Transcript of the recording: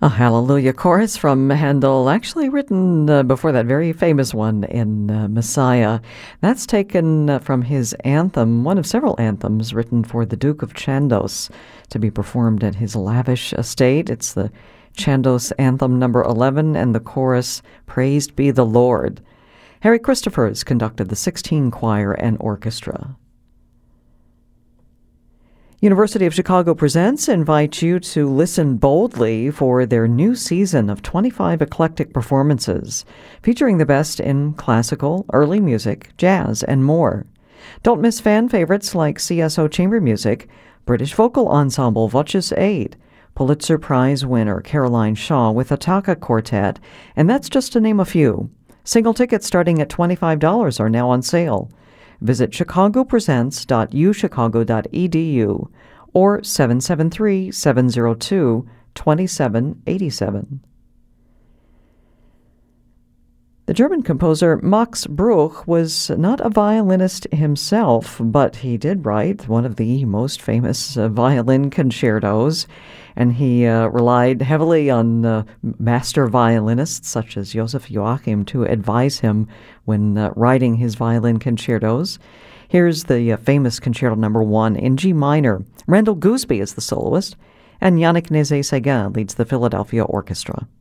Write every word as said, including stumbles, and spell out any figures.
A Hallelujah chorus from Handel, actually written uh, before that very famous one in uh, Messiah. That's taken uh, from his anthem, one of several anthems written for the Duke of Chandos to be performed at his lavish estate. It's the Chandos Anthem number eleven and the chorus, Praised Be the Lord. Harry Christophers conducted the sixteen choir and orchestra. University of Chicago Presents invites you to listen boldly for their new season of twenty-five eclectic performances, featuring the best in classical, early music, jazz, and more. Don't miss fan favorites like C S O Chamber Music, British vocal ensemble Voces Aid, Pulitzer Prize winner Caroline Shaw with Ataka Quartet, and that's just to name a few. Single tickets starting at twenty-five dollars are now on sale. Visit chicago presents dot u chicago dot e d u or seven seven three, seven zero two, two seven eight seven. The German composer Max Bruch was not a violinist himself, but he did write one of the most famous uh, violin concertos, and he uh, relied heavily on uh, master violinists such as Joseph Joachim to advise him when uh, writing his violin concertos. Here's the uh, famous concerto number one in G minor. Randall Gooseby is the soloist, and Yannick Nézet-Séguin leads the Philadelphia Orchestra.